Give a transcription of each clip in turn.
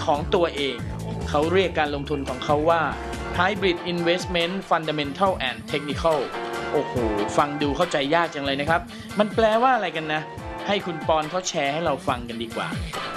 ของตัวเองเขาเรียกการลงทุนของเขาว่า Hybrid Investment Fundamental and Technical โอ้โหฟังดูเข้าใจยากจังเลยนะครับมันแปลว่าอะไรกันนะให้คุณปอนเขาแชร์ให้เราฟังกันดีกว่า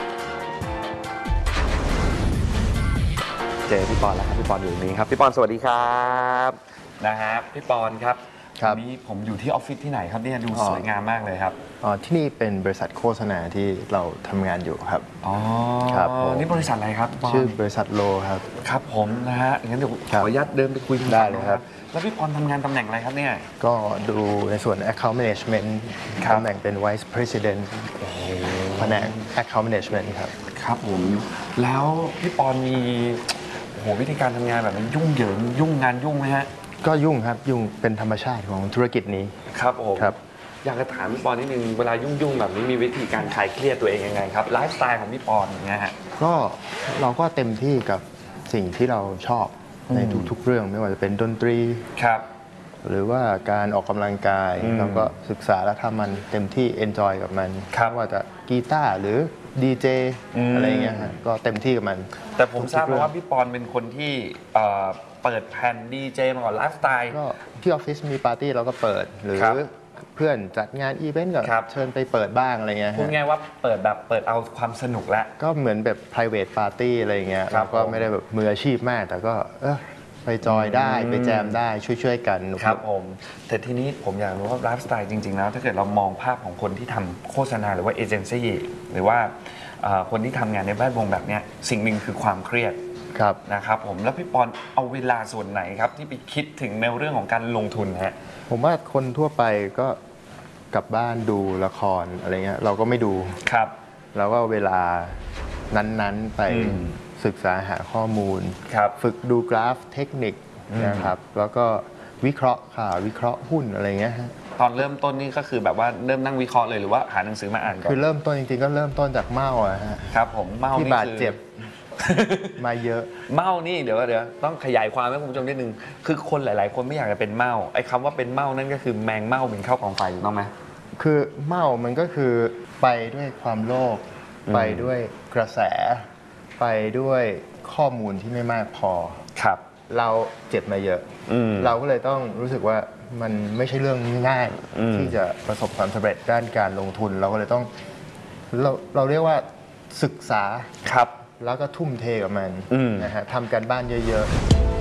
เจอพี่ปอนแล้วครับพี่ปอนอยู่ตรงนี้ครับพี่ปอนสวัสดีครับนะครับพี่ปอนครับวันนี้ผมอยู่ที่ออฟฟิศที่ไหนครับเนี่ยดูสวยงามมากเลยครับที่นี่เป็นบริษัทโฆษณาที่เราทำงานอยู่ครับอ๋อครับนี่บริษัทอะไรครับชื่อบริษัทโลครับครับผมนะฮะงั้นเดี๋ยวขออนุญาตเดินไปคุยได้เลยครับแล้วพี่ปอนทำงานตำแหน่งอะไรครับเนี่ยก็ดูในส่วน Account Management ตำแหน่งเป็น Vice President แผนก Account Management ครับครับผมแล้วพี่ปอนมีวิธีการทำงานแบบนี้ยุ่งเหยิงงานยุ่งไหมฮะก็ยุ่งครับยุ่งเป็นธรรมชาติของธุรกิจนี้ครับผมอยากจะถามพี่ปอนนิดนึงเวลายุ่งแบบนี้มีวิธีการคลายเครียดตัวเองยังไงครับไลฟ์สไตล์ของพี่ปอนอย่างเงี้ยฮะก็เราก็เต็มที่กับสิ่งที่เราชอบในทุกๆเรื่องไม่ว่าจะเป็นดนตรีครับหรือว่าการออกกำลังกายเราก็ศึกษาและทำมันเต็มที่เอนจอยกับมันไม่ว่าจะกีตาร์หรือดีเจอะไรเงี้ยฮะก็เต็มที่กับมันแต่ผมทราบมาว่าพี่ปอนเป็นคนที่เปิดแผ่นดีเจมาก่อนไลฟ์สไตล์ก็ที่ออฟฟิศมีปาร์ตี้เราก็เปิดหรือเพื่อนจัดงานอีเวนต์ก็เชิญไปเปิดบ้างอะไรเงี้ยพูดง่ายว่าเปิดเอาความสนุกแล้วก็เหมือนแบบ private party อะไรเงี้ยเราก็ไม่ได้แบบมืออาชีพมากแต่ก็ไปจอยได้ไปแจมได้ช่วยกันครับผมแต่ทีนี้ผมอยากรู้ว่าไลฟ์สไตล์จริงๆแล้วถ้าเกิดเรามองภาพของคนที่ทำโฆษณาหรือว่าเอเจนซี่หรือว่าคนที่ทำงานในแวดวงแบบนี้สิ่งหนึ่งคือความเครียดนะครับผมแล้วพี่ปอนเอาเวลาส่วนไหนครับที่ไปคิดถึงในเรื่องของการลงทุนฮะผมว่าคนทั่วไปก็กลับบ้านดูละครอะไรเงี้ยเราก็ไม่ดูครับแล้วก็เวลานั้นๆไปศึกษาหาข้อมูลฝึกดูกราฟเทคนิคนะครับแล้วก็วิเคราะห์ข่าววิเคราะห์หุ้นอะไรเงี้ยตอนเริ่มต้นนี่ก็คือแบบว่าเริ่มนั่งวิเคราะห์เลยหรือว่าหาหนังสือมาอ่านก่อนคือเริ่มต้นจริงๆก็เริ่มต้นจากเมาอะฮะครับผมเมาที่บาดเจ็บมาเยอะเมานี่เดี๋ยวต้องขยายความให้คุณผู้ชมนิดนึงคือคนหลายๆคนไม่อยากจะเป็นเมาไอ้คำว่าเป็นเมานั่นก็คือแมงเมาบินเข้ากองไฟถูกต้องไหมคือเมามันก็คือไปด้วยความโลภไปด้วยกระแสไปด้วยข้อมูลที่ไม่มากพอครับเราเจ็บมาเยอะเราก็เลยต้องรู้สึกว่ามันไม่ใช่เรื่องง่ายที่จะประสบความสำเร็จด้านการลงทุนเราก็เลยต้องเราเรียกว่าศึกษาครับแล้วก็ทุ่มเทกับมันนะฮะทำการบ้านเยอะ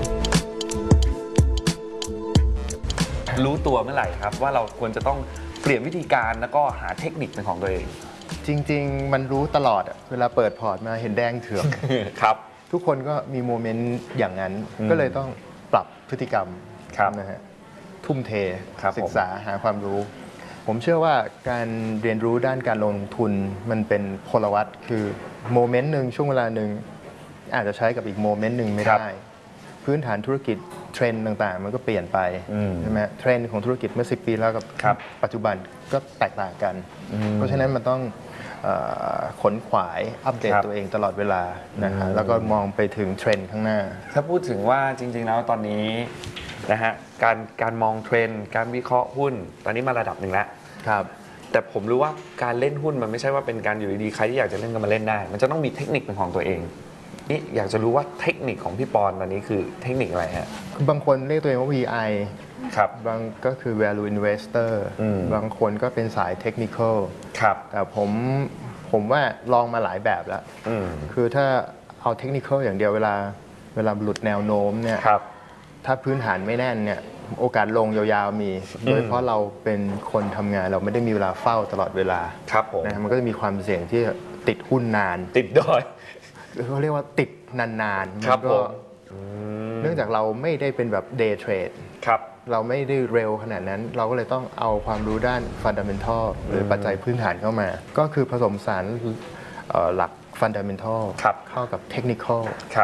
ๆรู้ตัวเมื่อไหร่ครับว่าเราควรจะต้องเปลี่ยนวิธีการแล้วก็หาเทคนิคเป็นของตัวเองจริงๆมันรู้ตลอดเวลาเปิดพอร์ตมาเห็นแดงเถือกครับทุกคนก็มีโมเมนต์อย่างนั้นก็เลยต้องปรับพฤติกรรมนะฮะทุ่มเทศึกษาหาความรู้ผมเชื่อว่าการเรียนรู้ด้านการลงทุนมันเป็นพลวัตคือโมเมนต์หนึ่งช่วงเวลาหนึ่งอาจจะใช้กับอีกโมเมนต์หนึ่งไม่ได้พื้นฐานธุรกิจเทรนด์ต่างๆมันก็เปลี่ยนไปใช่ไหมเทรนด์ของธุรกิจเมื่อ10 ปีแล้วกับปัจจุบันก็แตกต่างกันเพราะฉะนั้นมันต้องขนขวายอัปเดตตัวเองตลอดเวลานะฮะแล้วก็มองไปถึงเทรนด์ข้างหน้าถ้าพูดถึงว่าจริงๆแล้วตอนนี้นะฮะการมองเทรนด์การวิเคราะห์หุ้นตอนนี้มาระดับหนึ่งแล้วครับแต่ผมรู้ว่าการเล่นหุ้นมันไม่ใช่ว่าเป็นการอยู่ดีๆใครที่อยากจะเล่นก็มาเล่นได้มันจะต้องมีเทคนิคเป็นของตัวเองนี่อยากจะรู้ว่าเทคนิคของพี่ปอนตอนนี้คือเทคนิคอะไรฮะบางคนเรียกตัวเองว่า VI ครับบางก็คือ value investor บางคนก็เป็นสาย technical ครับแต่ผมว่าลองมาหลายแบบแล้วคือถ้าเอาเทคนิคอย่างเดียวเวลาหลุดแนวโน้มเนี่ยถ้าพื้นฐานไม่แน่นเนี่ยโอกาสลงยาวๆมีโดยเพราะเราเป็นคนทำงานเราไม่ได้มีเวลาเฝ้าตลอดเวลาครับผมนะมันก็จะมีความเสี่ยงที่ติดหุ้นนานติดด้วยเขาเรียกว่าติดนานๆครับผมเนื่องจากเราไม่ได้เป็นแบบ day trade ครับเราไม่ได้เร็วขนาดนั้นเราก็เลยต้องเอาความรู้ด้าน fundamental หรือปัจจัยพื้นฐานเข้ามาก็คือผสมสารหลัก fundamental เข้ากับ technical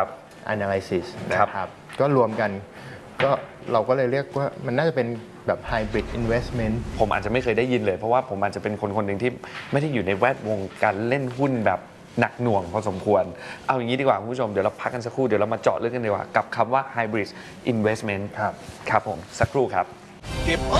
analysis นะครับก็รวมกันก็เราก็เลยเรียกว่ามันน่าจะเป็นแบบ hybrid investment ผมอาจจะไม่เคยได้ยินเลยเพราะว่าผมอาจจะเป็นคนหนึ่งที่ไม่ได้อยู่ในแวดวงการเล่นหุ้นแบบหนักหน่วงพอสมควรเอาอย่างนี้ดีกว่าคุณผู้ชมเดี๋ยวเราพักกันสักครู่เดี๋ยวเรามาเจาะลึกกันดีกว่ากับคำว่า hybrid investment ครับผมสักครู่ครับ